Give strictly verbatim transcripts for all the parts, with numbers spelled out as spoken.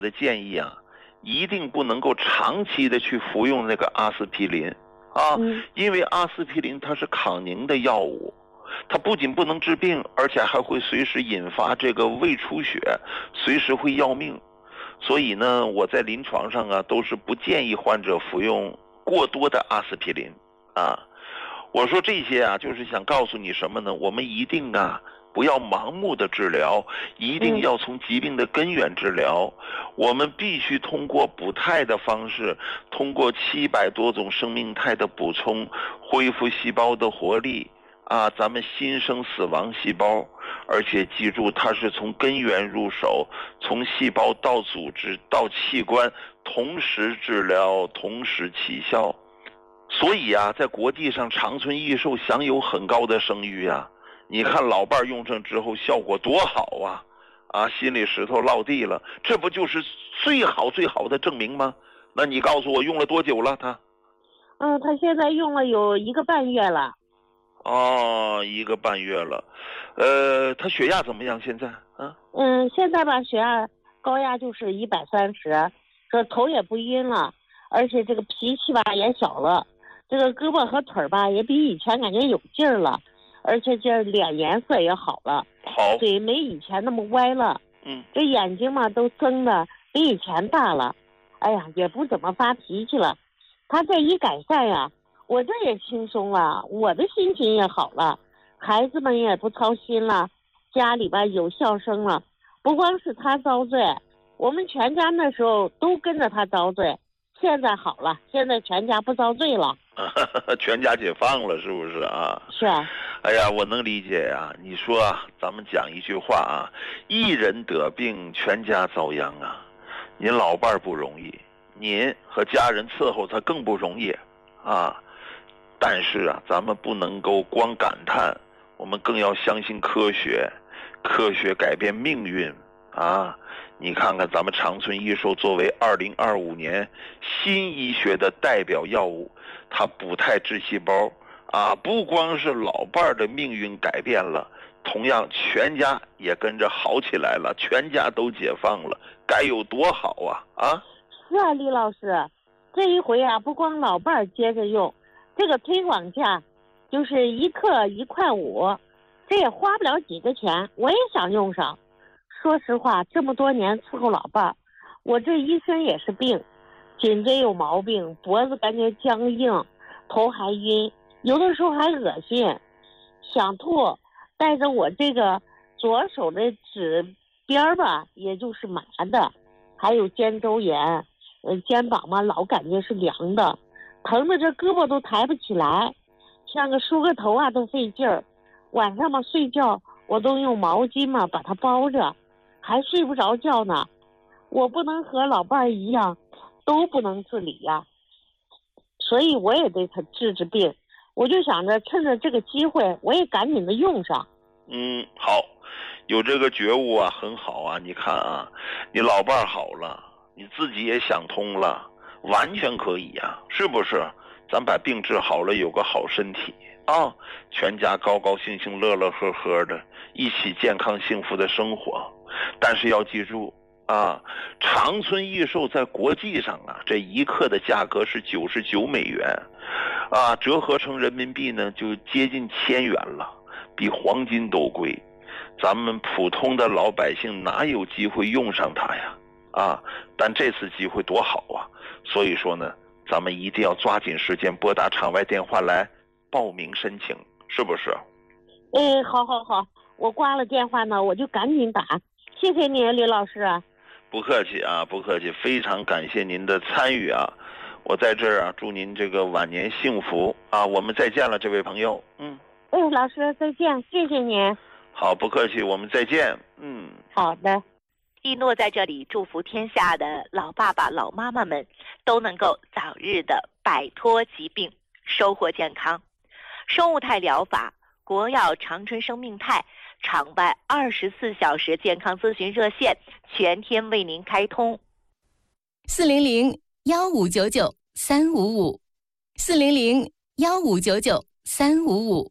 的建议啊，一定不能够长期的去服用那个阿司匹林啊， 嗯、 因为阿司匹林它是抗凝的药物，它不仅不能治病，而且还会随时引发这个胃出血，随时会要命。所以呢，我在临床上啊，都是不建议患者服用过多的阿司匹林啊。我说这些啊，就是想告诉你什么呢？我们一定啊，不要盲目的治疗，一定要从疾病的根源治疗。嗯、我们必须通过补肽的方式，通过七百多种生命肽的补充，恢复细胞的活力啊，咱们新生死亡细胞。而且记住，它是从根源入手，从细胞到组织到器官，同时治疗，同时起效。所以啊，在国际上长春益寿享有很高的声誉啊。你看老伴用上之后效果多好啊！啊，心里石头落地了，这不就是最好最好的证明吗？那你告诉我用了多久了他？ 嗯，他现在用了有一个半月了。 哦，一个半月了。呃，他血压怎么样现在啊？ 嗯，现在吧，血压高压就是一百三十，这头也不晕了，而且这个脾气吧也小了，这个胳膊和腿吧也比以前感觉有劲儿了，而且这脸颜色也好了， 好， 嘴没以前那么歪了， 嗯， 这眼睛嘛都睁的比以前大了，哎呀，也不怎么发脾气了。他这一改善呀，我这也轻松了，我的心情也好了，孩子们也不操心了，家里边有笑声了。不光是他遭罪，我们全家那时候都跟着他遭罪，现在好了，现在全家不遭罪了。 全家解放了，是不是啊？ 是啊。 哎呀，我能理解呀、啊。你说啊，咱们讲一句话啊，一人得病，全家遭殃啊。您老伴儿不容易，您和家人伺候他更不容易啊。但是啊，咱们不能够光感叹，我们更要相信科学，科学改变命运啊！你看看咱们长春益寿作为二零二五年新医学的代表药物，它补肽治细胞啊，不光是老伴儿的命运改变了，同样全家也跟着好起来了，全家都解放了，该有多好啊！啊， 是啊，李老师，这一回啊，不光老伴儿接着用，这个推广价就是一克一块五，这也花不了几个钱，我也想用上。说实话，这么多年伺候老伴儿，我这一身也是病，颈椎有毛病，脖子感觉僵硬，头还晕，有的时候还恶心，想吐，带着我这个左手的指边吧，也就是麻的，还有肩周炎，呃，肩膀嘛老感觉是凉的，疼的这胳膊都抬不起来，像个梳个头啊都费劲儿，晚上嘛睡觉我都用毛巾嘛把它包着，还睡不着觉呢。我不能和老伴儿一样都不能自理呀、啊，所以我也得他治治病，我就想着趁着这个机会我也赶紧的用上。 嗯，好，有这个觉悟啊很好啊。你看啊，你老伴儿好了，你自己也想通了，完全可以呀、啊，是不是？咱把病治好了，有个好身体啊，全家高高兴兴乐乐呵呵的一起健康幸福的生活。但是要记住啊，长春益寿在国际上啊，这一克的价格是九十九美元啊，折合成人民币呢就接近千元了，比黄金都贵。咱们普通的老百姓哪有机会用上它呀？啊，但这次机会多好啊！所以说呢，咱们一定要抓紧时间拨打场外电话来报名申请，是不是？ 哎，好好好，我挂了电话呢，我就赶紧打。谢谢你，李老师。 不客气啊，不客气，非常感谢您的参与啊！我在这儿啊，祝您这个晚年幸福啊！我们再见了，这位朋友。嗯。 哎，老师再见，谢谢您。 好，不客气，我们再见。嗯， 好的。 一诺在这里祝福天下的老爸爸、老妈妈们都能够早日的摆脱疾病，收获健康。生物肽疗法，国药长春生命肽场外二十四小时健康咨询热线全天为您开通， 四零零幺五九九三五五，四零零幺五九九三五五。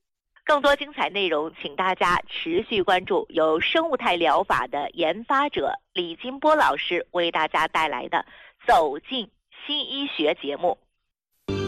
更多精彩内容，请大家持续关注由生物态疗法的研发者李金波老师为大家带来的《走进新医学》节目。